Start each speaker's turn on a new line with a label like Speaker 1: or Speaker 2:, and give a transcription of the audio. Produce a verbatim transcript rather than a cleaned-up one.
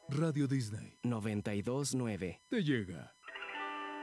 Speaker 1: Radio Disney
Speaker 2: noventa y dos nueve.
Speaker 1: te llega.